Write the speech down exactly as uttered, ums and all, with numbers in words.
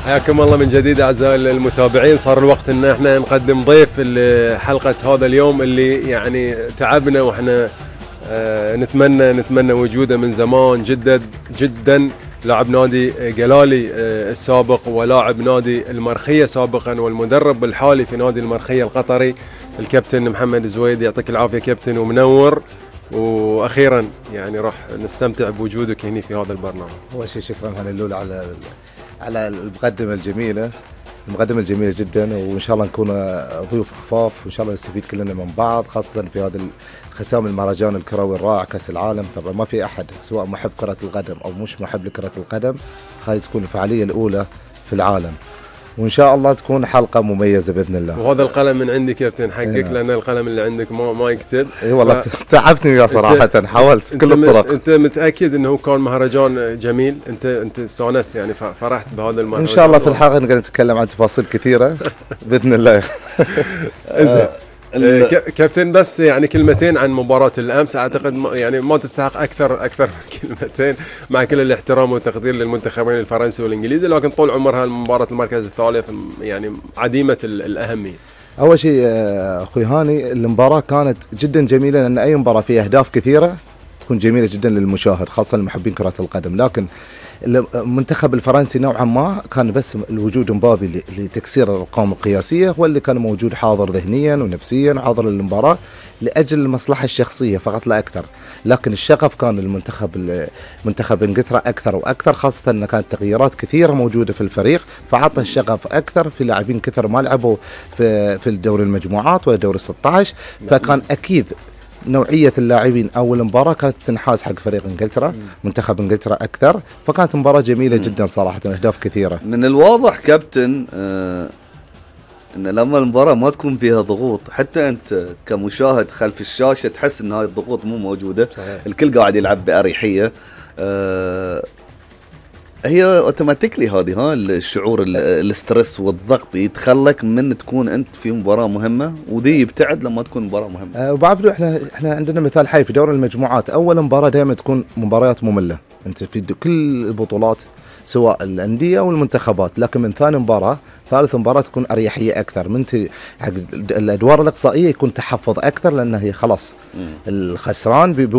حياكم الله من جديد اعزائي المتابعين. صار الوقت ان احنا نقدم ضيف حلقه هذا اليوم اللي يعني تعبنا واحنا آه نتمنى نتمنى وجوده من زمان جدا جدا. لاعب نادي قلالي آه السابق ولاعب نادي المرخيه سابقا والمدرب الحالي في نادي المرخيه القطري الكابتن محمد زويد. يعطيك العافيه كابتن ومنور، واخيرا يعني راح نستمتع بوجودك هنا في هذا البرنامج. اول شيء شكرا هللول على على المقدمه الجميله المقدمه الجميله جدا، وان شاء الله نكون ضيوف خفاف وان شاء الله نستفيد كلنا من بعض، خاصه في هذا ختام المهرجان الكروي الرائع كاس العالم. طبعا ما في احد سواء محب كره القدم او مش محب لكره القدم، هذه تكون الفعاليه الاولى في العالم، وان شاء الله تكون حلقه مميزه باذن الله. وهذا القلم من عندي كابتن حقك، ايه لان القلم اللي عندك ما ما يكتب. اي والله ف... تعبتني يا صراحه، حاولت بكل الطرق. انت متاكد انه كان مهرجان جميل؟ انت انت استانست يعني فرحت بهذا المهرجان؟ ان شاء الله في الحلقه نقدر نتكلم عن تفاصيل كثيره باذن الله. زين كابتن، بس يعني كلمتين عن مباراة الأمس. أعتقد يعني ما تستحق أكثر أكثر من كلمتين، مع كل الاحترام والتقدير للمنتخبين الفرنسي والإنجليزي، لكن طول عمرها مباراة المركز الثالث يعني عديمة الأهمية. أول شيء أخوي هاني، المباراة كانت جدا جميلة، لأن أي مباراة فيها أهداف كثيرة تكون جميلة جدا للمشاهد، خاصة لمحبين كرة القدم. لكن المنتخب الفرنسي نوعا ما كان بس الوجود مبابي لتكسير الارقام القياسيه هو اللي كان موجود حاضر ذهنيا ونفسيا وحاضر للمباراه لاجل المصلحه الشخصيه فقط لا اكثر. لكن الشغف كان المنتخب منتخب انجلترا اكثر واكثر، خاصه ان كانت تغييرات كثيره موجوده في الفريق، فعطى الشغف اكثر في لاعبين كثر ما لعبوا في في الدوري المجموعات ولا دوري ستة عشر، فكان اكيد نوعية اللاعبين أو المباراة كانت تنحاز حق فريق إنجلترا، منتخب إنجلترا أكثر، فكانت مباراة جميلة مم. جدا صراحة، أهداف كثيرة. من الواضح كابتن آه إن لما المباراة ما تكون فيها ضغوط، حتى أنت كمشاهد خلف الشاشة تحس إن هاي الضغوط مو موجودة. صحيح. الكل قاعد يلعب بأريحية. آه هي اوتوماتيكلي هذه ها الشعور الاسترس والضغط يتخلك من تكون انت في مباراه مهمه، وذي يبتعد لما تكون مباراه مهمه. أه وبعد احنا احنا عندنا مثال حي في دوري المجموعات، اول مباراه دائما تكون مباريات ممله، انت في كل البطولات سواء الانديه والمنتخبات، لكن من ثاني مباراه ثالث مباراه تكون اريحيه اكثر، من حق الادوار الاقصائيه يكون تحفظ اكثر، لان هي خلاص الخسران